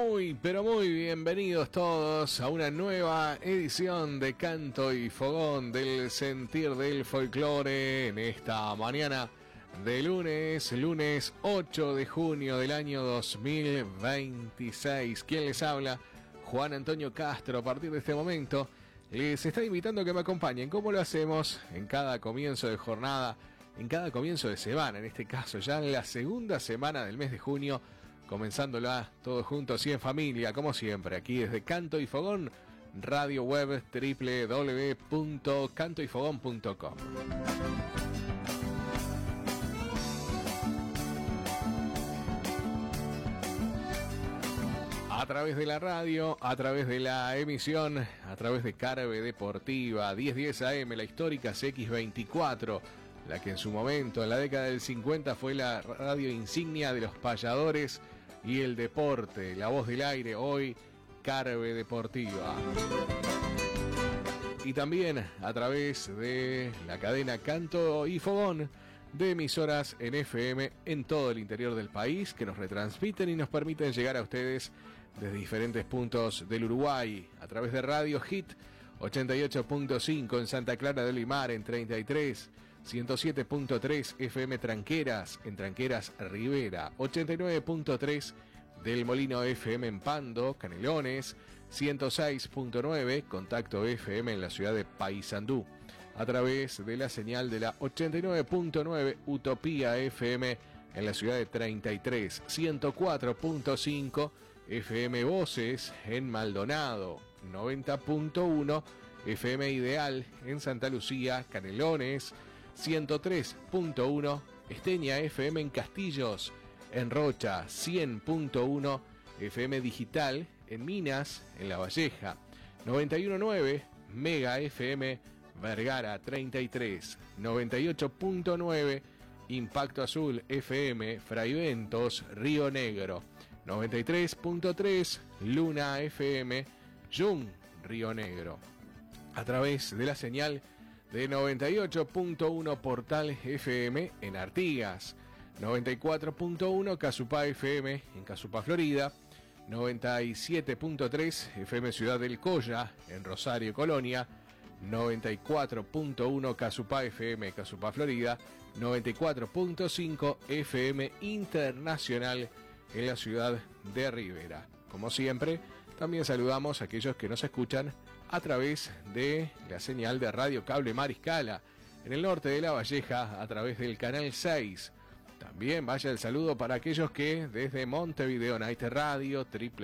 Muy, pero muy bienvenidos todos a una nueva edición de Canto y Fogón del Sentir del Folclore en esta mañana de lunes 8 de junio del año 2026. ¿Quién les habla? Juan Antonio Castro. A partir de este momento les está invitando a que me acompañen, como lo hacemos en cada comienzo de jornada, en cada comienzo de semana, en este caso ya en la segunda semana del mes de junio, comenzándola todos juntos y en familia, como siempre, aquí desde Canto y Fogón, radio web www.cantoyfogón.com. A través de la radio, a través de la emisión, a través de Carve Deportiva, 1010 AM, la histórica CX24, la que en su momento, en la década del 50, fue la radio insignia de los payadores y el deporte, la voz del aire, hoy Carve Deportiva. Y también a través de la cadena Canto y Fogón, de emisoras en FM en todo el interior del país, que nos retransmiten y nos permiten llegar a ustedes desde diferentes puntos del Uruguay, a través de Radio Hit 88.5 en Santa Clara del Limar en 33, 107.3 FM Tranqueras en Tranqueras Rivera, 89.3 del Molino FM en Pando, Canelones, 106.9 Contacto FM en la ciudad de Paysandú, a través de la señal de la 89.9 Utopía FM en la ciudad de 33, 104.5 FM Voces en Maldonado, 90.1 FM Ideal en Santa Lucía, Canelones, 103.1 Esteña FM en Castillos, en Rocha, 100.1 FM Digital en Minas, en La Valleja, 91.9 Mega FM Vergara 33, 98.9 Impacto Azul FM Fraiventos Río Negro, 93.3 Luna FM Yung Río Negro, a través de la señal de 98.1 Portal FM en Artigas, 94.1 Casupá FM en Casupá, Florida, 97.3 FM Ciudad del Colla en Rosario, Colonia, 94.1 Casupá FM Casupá, Florida, 94.5 FM Internacional en la ciudad de Rivera. Como siempre, también saludamos a aquellos que nos escuchan a través de la señal de Radio Cable Mariscala en el norte de La Valleja a través del canal 6. También vaya el saludo para aquellos que desde Montevideo Night Radio,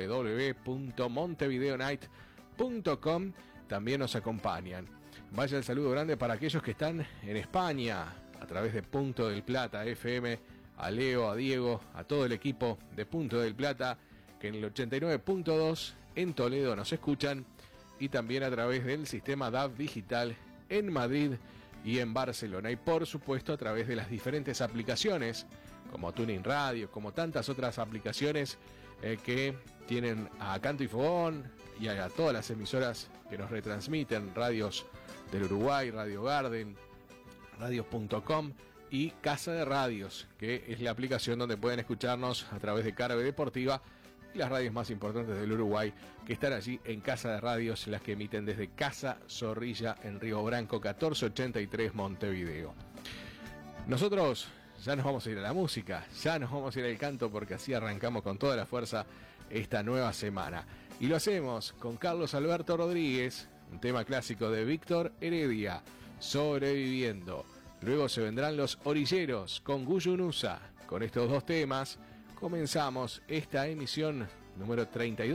www.montevideonight.com, también nos acompañan. Vaya el saludo grande para aquellos que están en España a través de Punto del Plata FM, a Leo, a Diego, a todo el equipo de Punto del Plata, que en el 89.2 en Toledo nos escuchan, y también a través del sistema DAB digital en Madrid y en Barcelona, y por supuesto a través de las diferentes aplicaciones como Tuning Radio, como tantas otras aplicaciones que tienen a Canto y Fogón y a todas las emisoras que nos retransmiten, radios del Uruguay, Radio Garden, radios.com y Casa de Radios, que es la aplicación donde pueden escucharnos a través de Carve Deportiva y las radios más importantes del Uruguay, que están allí en Casa de Radios, las que emiten desde Casa Zorrilla en Río Branco 1483 Montevideo. Nosotros ya nos vamos a ir a la música, ya nos vamos a ir al canto, porque así arrancamos con toda la fuerza esta nueva semana. Y lo hacemos con Carlos Alberto Rodríguez, un tema clásico de Víctor Heredia, Sobreviviendo. Luego se vendrán Los Orilleros con Guyunusa. Con estos dos temas comenzamos esta emisión número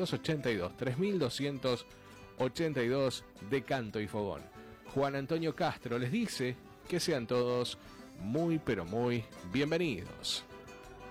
3282 de Canto y Fogón. Juan Antonio Castro les dice que sean todos muy, pero muy bienvenidos.